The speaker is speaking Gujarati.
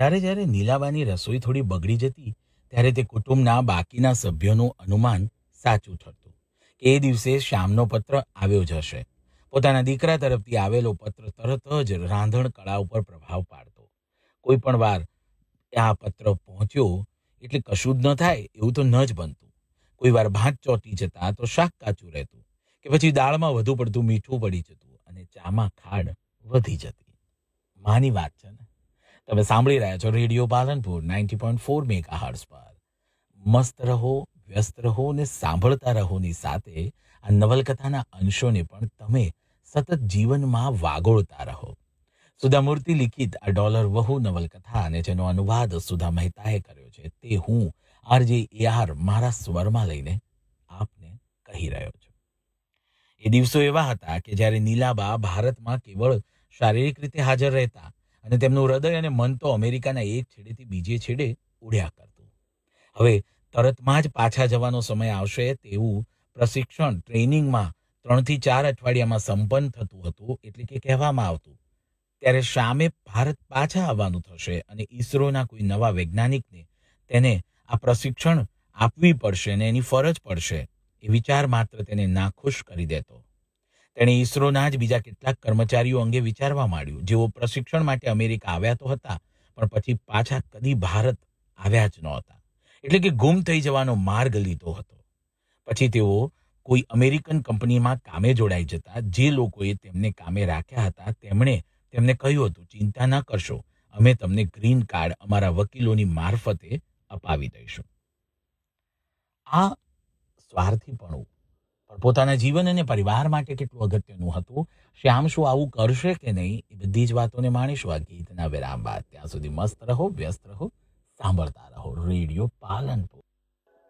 ત્યારે જ્યારે નીલાબાની રસોઈ થોડી બગડી જતી, ત્યારે તે કુટુંબના બાકીના સભ્યોનું અનુમાન સાચું ઠરતું કે એ દિવસે શ્યામનો પત્ર આવ્યો જ હશે. પોતાના દીકરા તરફથી આવેલો પત્ર તરત જ રાંધણ કળા ઉપર પ્રભાવ પાડતો. કોઈ પણ વાર આ પત્ર પહોંચ્યો એટલે કશું જ ન થાય એવું તો ન જ બનતું. કોઈ વાર ભાત ચોંટી જતા તો શાક કાચું રહેતું, કે પછી દાળમાં વધુ પડતું મીઠું પડી જતું અને ચામાં ખાડ વધી જતી. માની વાત છે ને. તમે સાંભળી રહ્યા છો રેડિયો પાલનપુર 90.4 મેગાહર્ટ્ઝ પર. મસ્ત રહો, વ્યસ્ત રહો અને સાંભળતા રહોની સાથે આ નવલકથાના અંશોને પણ તમે સતત જીવનમાં વાગોળતા રહો. સુધા મૂર્તિ લિખિત આ ડોલર વહુ નવલકથા અને જેનો અનુવાદ સુધા મહેતાએ કર્યો છે તે હું આરજે AR મારા સ્વરમાં લઈને આપને કહી રહ્યો છું. એ દિવસો એવા હતા કે જ્યારે નીલાબા ભારતમાં કેવળ શારીરિક રીતે હાજર રહેતા અને તેમનું હૃદય અને મન તો અમેરિકાના એક છેડેથી બીજે છેડે ઉડ્યા કરતું. હવે તરતમાં જ પાછા જવાનો સમય આવશે તેવું પ્રશિક્ષણ ટ્રેનિંગમાં 3 થી 4 અઠવાડિયામાં સંપન્ન થતું હતું, એટલે કે કહેવામાં આવતું. ત્યારે શામે ભારત પાછા આવવાનું થશે અને ઈસરોના કોઈ નવા વૈજ્ઞાનિકને તેને આ પ્રશિક્ષણ આપવી પડશે અને એની ફરજ પડશે એ વિચાર માત્ર તેને નાખુશ કરી દેતો. તેણે ઈસરોના જ બીજા કેટલાક કર્મચારીઓ અંગે વિચારવા માંડ્યું, જેઓ પ્રશિક્ષણ માટે અમેરિકા આવ્યા તો હતા પણ પછી પાછા કદી ભારત આવ્યા જ નહોતા, એટલે કે ગુમ થઈ જવાનો માર્ગ લીધો હતો. પછી તેઓ કોઈ અમેરિકન કંપનીમાં કામે જોડાઈ જતા. જે લોકોએ તેમને કામે રાખ્યા હતા તેમણે તેમને કહ્યું હતું, ચિંતા ન કરશો, અમે તમને ગ્રીન કાર્ડ અમારા વકીલોની મારફતે અપાવી દઈશું. આ સ્વાર્થીપણું પણ પોતાના જીવન અને પરિવાર માટે કેટલું અગત્યનું હતું. શ્યામ શું આવું કરશે કે નહીં એ બધી જ વાતોને માણીશું આ ગીતના વિરામ બાદ. ત્યાં સુધી મસ્ત રહો, વ્યસ્ત રહો, સાંભળતા રહો રેડિયો પાલનપુર.